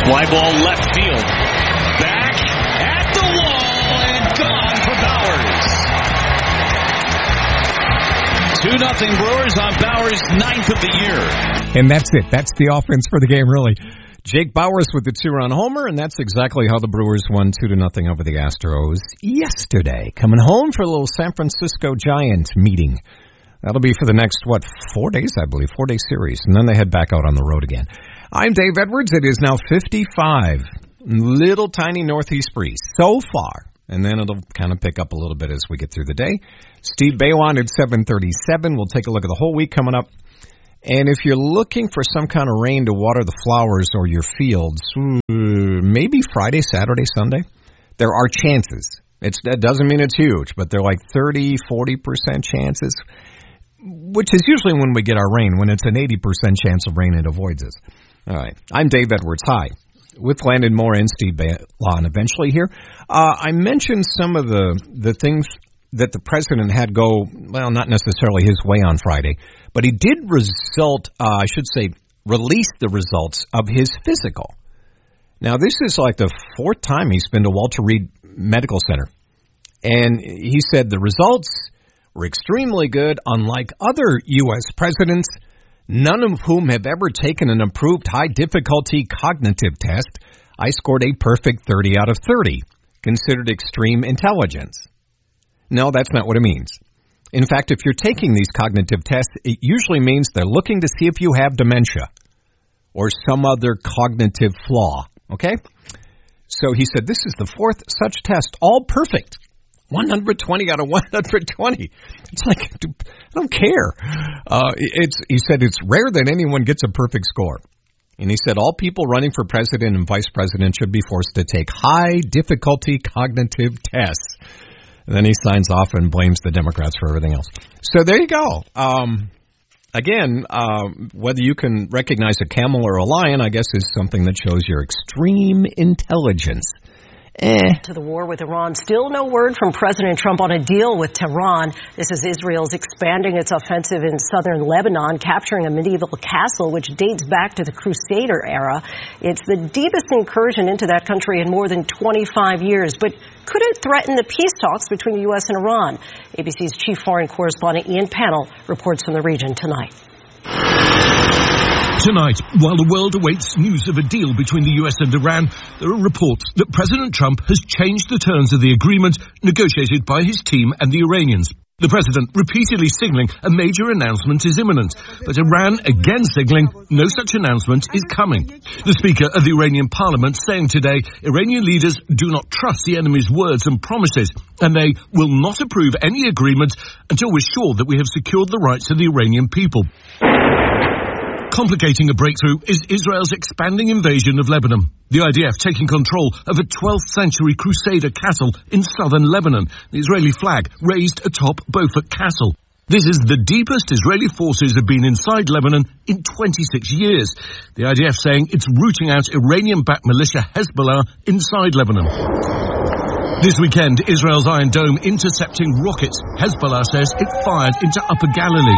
Fly ball left field. Back at the wall and gone for Bowers. 2-0 Brewers on Bowers' 9th of the year. And that's it. That's the offense for the game, really. Jake Bowers with the 2-run homer, and that's exactly how the Brewers won 2-0 over the Astros yesterday. Coming home for a little San Francisco Giant meeting. That'll be for the next, 4 days, I believe, 4-day series. And then they head back out on the road again. I'm Dave Edwards. It is now 55. Little tiny northeast breeze so far. And then it'll kind of pick up a little bit as we get through the day. Steve Baylon at 7:37. We'll take a look at the whole week coming up. And if you're looking for some kind of rain to water the flowers or your fields, maybe Friday, Saturday, Sunday, there are chances. That doesn't mean it's huge, but they're like 30, 40% chances, which is usually when we get our rain. When it's an 80% chance of rain, it avoids us. All right. I'm Dave Edwards. Hi. With Landon Moore and Steve Baylon eventually here. I mentioned some of the things that the president had go, well, not necessarily his way on Friday, but he did release the results of his physical. Now, this is like the 4th time he's been to Walter Reed Medical Center. And he said the results were extremely good, unlike other U.S. presidents, none of whom have ever taken an approved high-difficulty cognitive test. I scored a perfect 30 out of 30, considered extreme intelligence. No, that's not what it means. In fact, if you're taking these cognitive tests, it usually means they're looking to see if you have dementia or some other cognitive flaw, okay? So he said, this is the 4th such test, all perfect. 120 out of 120. It's like, I don't care. He said it's rare that anyone gets a perfect score. And he said all people running for president and vice president should be forced to take high-difficulty cognitive tests. And then he signs off and blames the Democrats for everything else. So there you go. Again, whether you can recognize a camel or a lion, I guess, is something that shows your extreme intelligence. To the war with Iran. Still no word from President Trump on a deal with Tehran. This is Israel's expanding its offensive in southern Lebanon, capturing a medieval castle which dates back to the Crusader era. It's the deepest incursion into that country in more than 25 years. But could it threaten the peace talks between the U.S. and Iran? ABC's chief foreign correspondent Ian Pannell reports from the region tonight. Tonight, while the world awaits news of a deal between the US and Iran, there are reports that President Trump has changed the terms of the agreement negotiated by his team and the Iranians. The president repeatedly signaling a major announcement is imminent, but Iran again signaling no such announcement is coming. The Speaker of the Iranian Parliament saying today Iranian leaders do not trust the enemy's words and promises, and they will not approve any agreement until we're sure that we have secured the rights of the Iranian people. Complicating a breakthrough is Israel's expanding invasion of Lebanon. The IDF taking control of a 12th century Crusader castle in southern Lebanon. The Israeli flag raised atop Beaufort Castle. This is the deepest Israeli forces have been inside Lebanon in 26 years. The IDF saying it's rooting out Iranian-backed militia Hezbollah inside Lebanon. This weekend, Israel's Iron Dome intercepting rockets. Hezbollah says it fired into Upper Galilee.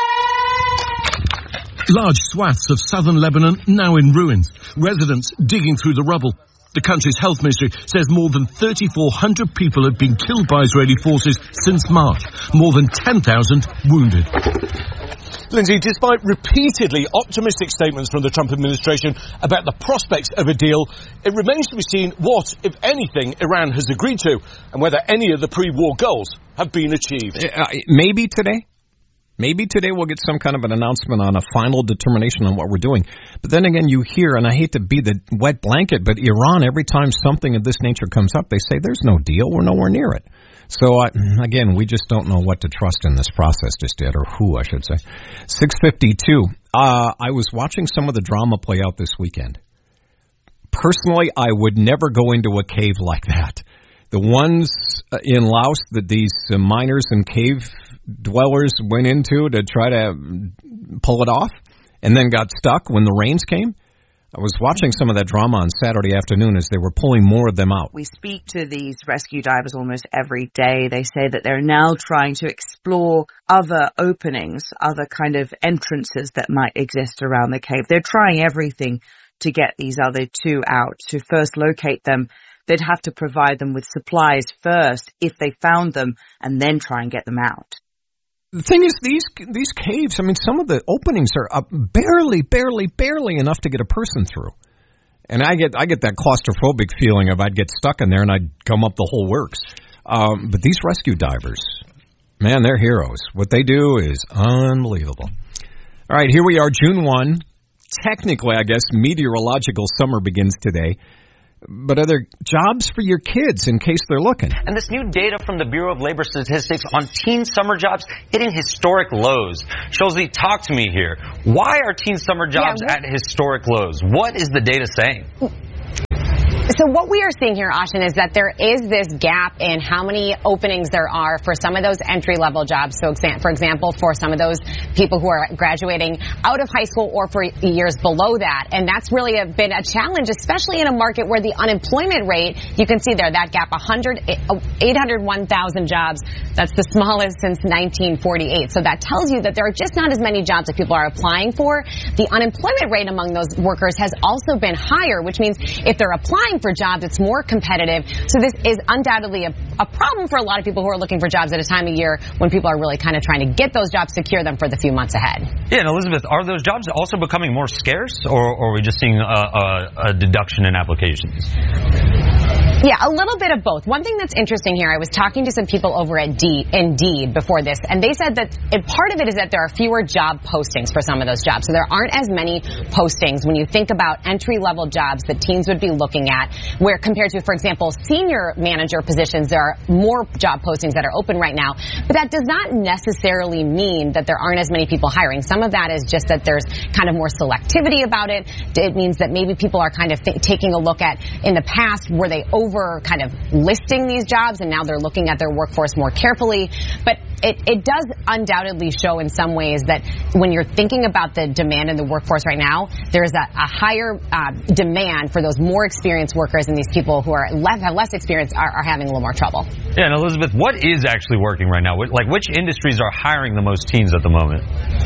Large swaths of southern Lebanon now in ruins. Residents digging through the rubble. The country's health ministry says more than 3,400 people have been killed by Israeli forces since March. More than 10,000 wounded. Lindsay, despite repeatedly optimistic statements from the Trump administration about the prospects of a deal, it remains to be seen what, if anything, Iran has agreed to and whether any of the pre-war goals have been achieved. Maybe today. Maybe today we'll get some kind of an announcement on a final determination on what we're doing. But then again, you hear, and I hate to be the wet blanket, but Iran, every time something of this nature comes up, they say there's no deal, we're nowhere near it. So, again, we just don't know what to trust in this process just yet, or who, I should say. 6:52. I was watching some of the drama play out this weekend. Personally, I would never go into a cave like that. The ones in Laos that these miners and cave dwellers went into to try to pull it off and then got stuck when the rains came. I was watching some of that drama on Saturday afternoon as they were pulling more of them out. We speak to these rescue divers almost every day. They say that they're now trying to explore other openings, other kind of entrances that might exist around the cave. They're trying everything to get these other two out, to first locate them. They'd have to provide them with supplies first if they found them, and then try and get them out. The thing is, these caves, I mean, some of the openings are up barely enough to get a person through. And I get that claustrophobic feeling of I'd get stuck in there and I'd come up the whole works. But these rescue divers, man, they're heroes. What they do is unbelievable. All right, here we are, June 1. Technically, I guess, meteorological summer begins today. But are there jobs for your kids in case they're looking? And this new data from the Bureau of Labor Statistics on teen summer jobs hitting historic lows. Shulzy, talk to me here. Why are teen summer jobs at historic lows? What is the data saying? So what we are seeing here, Ashin, is that there is this gap in how many openings there are for some of those entry-level jobs. So, for example, for some of those people who are graduating out of high school or for years below that. And that's really been a challenge, especially in a market where the unemployment rate, you can see there, that gap, 801,000 jobs. That's the smallest since 1948. So that tells you that there are just not as many jobs that people are applying for. The unemployment rate among those workers has also been higher, which means if they're applying for jobs, it's more competitive. So this is undoubtedly a problem for a lot of people who are looking for jobs at a time of year when people are really kind of trying to get those jobs, secure them for the few months ahead. Yeah, and Elizabeth, are those jobs also becoming more scarce, or are we just seeing a deduction in applications? Yeah, a little bit of both. One thing that's interesting here, I was talking to some people over at Indeed before this, and they said that part of it is that there are fewer job postings for some of those jobs. So there aren't as many postings when you think about entry-level jobs that teens would be looking at, where compared to, for example, senior manager positions, there are more job postings that are open right now. But that does not necessarily mean that there aren't as many people hiring. Some of that is just that there's kind of more selectivity about it. It means that maybe people are kind of taking a look at, in the past, were they over kind of listing these jobs, and now they're looking at their workforce more carefully. But it does undoubtedly show in some ways that when you're thinking about the demand in the workforce right now, there's a higher demand for those more experienced workers, and these people who have less experience are having a little more trouble. Yeah, and Elizabeth, what is actually working right now? Like, which industries are hiring the most teens at the moment?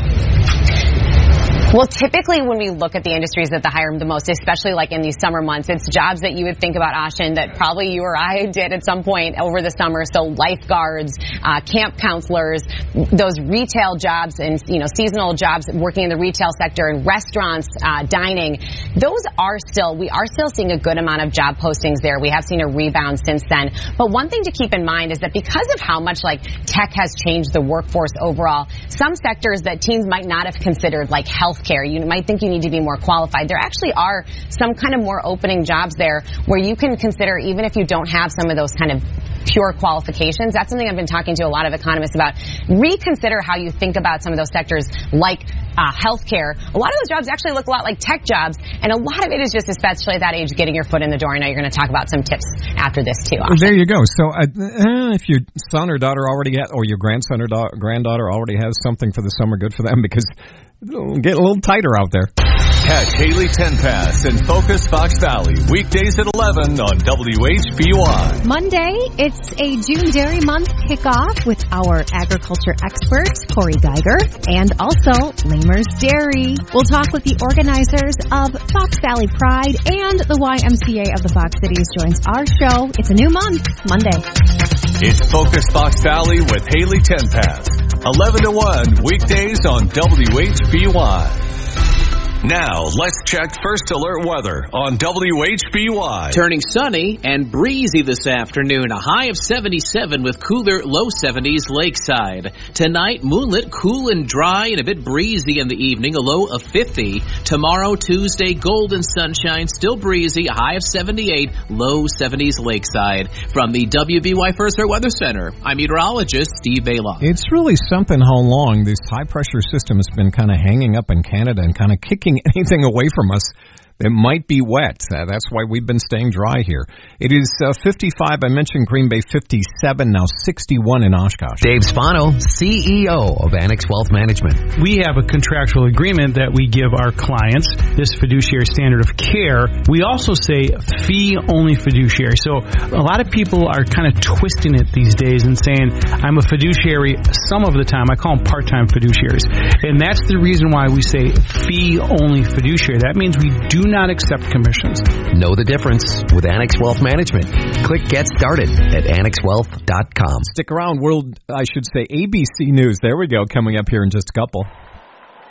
Well, typically when we look at the industries that hire the most, especially like in these summer months, it's jobs that you would think about, Ashin, that probably you or I did at some point over the summer. So lifeguards, camp counselors, those retail jobs and, seasonal jobs working in the retail sector and restaurants, dining. We are still seeing a good amount of job postings there. We have seen a rebound since then. But one thing to keep in mind is that because of how much like tech has changed the workforce overall, some sectors that teens might not have considered, like healthcare, you might think you need to be more qualified. There actually are some kind of more opening jobs there where you can consider, even if you don't have some of those kind of pure qualifications. That's something I've been talking to a lot of economists about. Reconsider how you think about some of those sectors like healthcare. A lot of those jobs actually look a lot like tech jobs, and a lot of it is just, especially at that age, getting your foot in the door. I know you're going to talk about some tips after this too. Well, there you go. So if your son or daughter or your grandson or granddaughter already has something for the summer, good for them, because it'll get a little tighter out there. Catch Haley Tenpass and Focus Fox Valley weekdays at 11 on WHBY. Monday, it's a June Dairy Month kickoff with our agriculture expert, Corey Geiger, and also Lamers Dairy. We'll talk with the organizers of Fox Valley Pride, and the YMCA of the Fox Cities joins our show. It's a new month, Monday. It's Focus Fox Valley with Haley Tenpass, 11 to 1 weekdays on WHBY. Now, let's check First Alert weather on WHBY. Turning sunny and breezy this afternoon. A high of 77 with cooler low 70s lakeside. Tonight, moonlit, cool and dry and a bit breezy in the evening. A low of 50. Tomorrow, Tuesday, golden sunshine, still breezy. A high of 78, low 70s lakeside. From the WBY First Alert Weather Center, I'm meteorologist Steve Baylon. It's really something how long this high-pressure system has been kind of hanging up in Canada and kind of kicking anything away from us that might be wet. That's why we've been staying dry here. It is 55. I mentioned Green Bay, 57, now 61 in Oshkosh. Dave Spano, CEO of Annex Wealth Management. We have a contractual agreement that we give our clients, this fiduciary standard of care. We also say fee-only fiduciary. So a lot of people are kind of twisting it these days and saying, I'm a fiduciary some of the time. I call them part-time fiduciaries. And that's the reason why we say fee-only fiduciary. That means we do not accept commissions. Know the difference with Annex Wealth Management. Click Get Started at annexwealth.com. Stick around. ABC News. There we go. Coming up here in just a couple.